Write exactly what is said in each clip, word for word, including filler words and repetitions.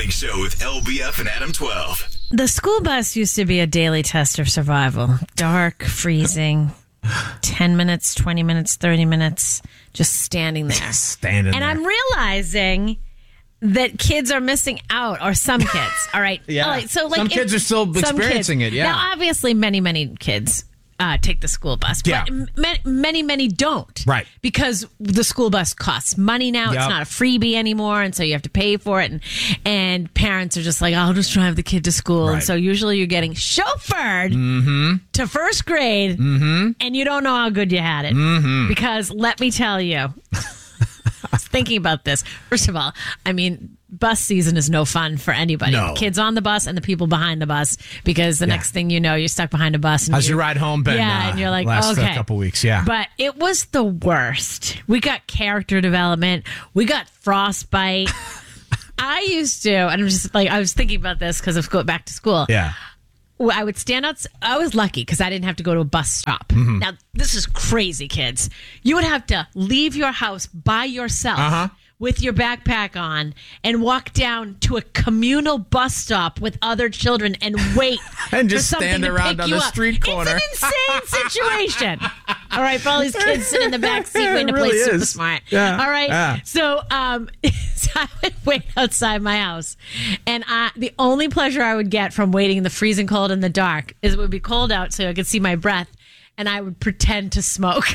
Morning Show with L B F and Adam twelve. The school bus used to be a daily test of survival. Dark, freezing, ten minutes, twenty minutes, thirty minutes, just standing there. Standing and there. I'm realizing that kids are missing out, or some kids. All right. Yeah. All right, so like Some if- kids are still some experiencing kids- it, yeah. Now, obviously, many, many kids uh, take the school bus. But Yeah. m- many, many don't. Right. Because the school bus costs money now. Yep. It's not a freebie anymore, and so you have to pay for it. And, and parents are just like, I'll just drive the kid to school. And Right. so usually you're getting chauffeured Mm-hmm. to first grade, Mm-hmm. and you don't know how good you had it. Mm-hmm. Because let me tell you, I was thinking about this. First of all, I mean, bus season is no fun for anybody. No. The kids on the bus and the people behind the bus, because the Yeah. next thing you know, you're stuck behind a bus. And How's you- your ride home been? Yeah, uh, and you're like, last okay. uh, couple weeks, yeah. But it was the worst. We got character development. We got frostbite. I used to, and I'm just like, I was thinking about this because of going back to school. yeah. Well, I would stand out. I was lucky because I didn't have to go to a bus stop. Mm-hmm. Now, this is crazy, kids. You would have to leave your house by yourself Uh-huh. with your backpack on and walk down to a communal bus stop with other children and wait And for just something stand to around pick on you the up. street corner. It's an insane situation. All right, for all these kids sitting in the back seat It waiting to really play Super is. Smart. Yeah. All right. Yeah. So, um, so I would wait outside my house, and I, the only pleasure I would get from waiting in the freezing cold in the dark is it would be cold out, so I could see my breath, and I would pretend to smoke.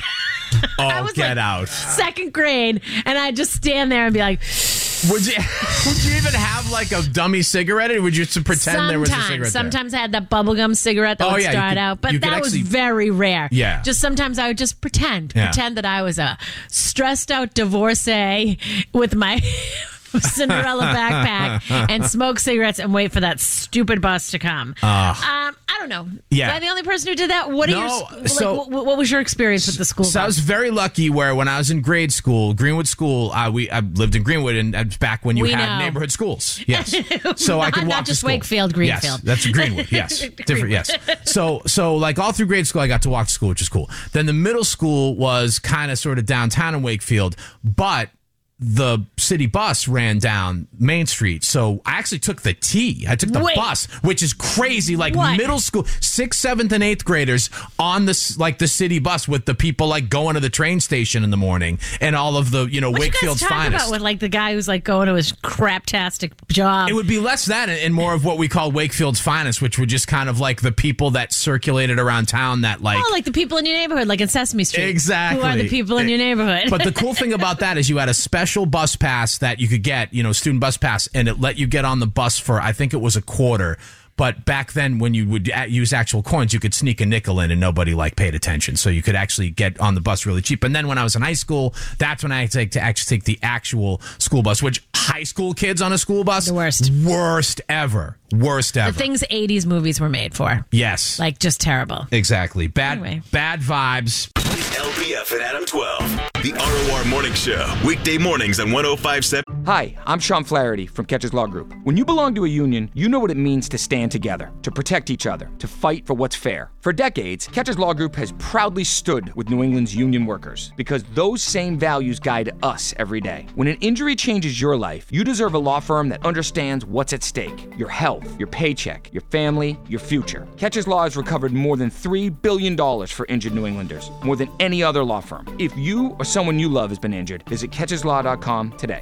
I Oh, was get like out. second grade, and I'd just stand there and be like, Would you would you even have like a dummy cigarette, or would you just pretend sometimes, there was a cigarette there? sometimes I had that bubblegum cigarette that Oh, would yeah, you start could- out, but you could that actually- was very rare. Yeah. Just sometimes I would just pretend, Yeah. pretend that I was a stressed out divorcee with my Cinderella backpack and smoke cigarettes and wait for that stupid bus to come. um, I don't know. Yeah. Am I the only person who did that? What, are No, your, like, so- what, what was your experience with the school So I bus? was very lucky where when I was in grade school, Greenwood School, uh, we I lived in Greenwood, and uh, back when you We had know. neighborhood schools. Yes. So I could Not walk to just school. Wakefield, Greenfield. Yes, that's Greenwood. Yes. Different, yes. So so like all through grade school, I got to walk to school, which is cool. Then the middle school was kind of sort of downtown in Wakefield, but the city bus ran down Main Street. So I actually took the T. I took the Wait. bus, which is crazy. Like What? middle school, sixth, seventh, and eighth graders on this, like the city bus with the people like going to the train station in the morning and all of the, you know, What Wakefield's you guys talk finest. about with like the guy who's like going to his craptastic job? It would be less that and more of what we call Wakefield's finest, which were just kind of like the people that circulated around town that like. Oh, like the people in your neighborhood, like in Sesame Street. Exactly. Who are the people in your neighborhood? But the cool thing about that is you had a special bus pass that you could get, you know, student bus pass, and it let you get on the bus for, I think it was a quarter. But back then, when you would a- use actual coins, you could sneak a nickel in and nobody like paid attention. So you could actually get on the bus really cheap. And then when I was in high school, that's when I had to, take, to actually take the actual school bus, which high school kids on a school bus, The worst. Worst ever. Worst ever. the things eighties movies were made for. Yes. Like, just terrible. Exactly. Bad, Anyway. bad vibes. L B F and Adam twelve. The R O R Morning Show. Weekday mornings on one oh five point seven. Hi, I'm Sean Flaherty from Catches Law Group. When you belong to a union, you know what it means to stand together, to protect each other, to fight for what's fair. For decades, Catches Law Group has proudly stood with New England's union workers because those same values guide us every day. When an injury changes your life, you deserve a law firm that understands what's at stake: your health, your paycheck, your family, your future. Catches Law has recovered more than three billion dollars for injured New Englanders, more than any other law firm. If you or someone you love has been injured, visit catches law dot com today.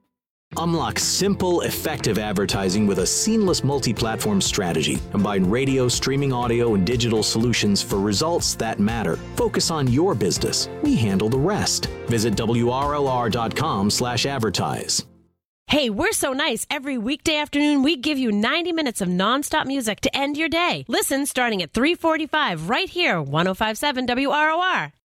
Unlock simple, effective advertising with a seamless multi-platform strategy. Combine radio, streaming audio, and digital solutions for results that matter. Focus on your business. We handle the rest. Visit W R L R dot com slash advertise. Hey, we're so nice. Every weekday afternoon, we give you ninety minutes of nonstop music to end your day. Listen starting at three forty-five right here, one oh five point seven W R O R.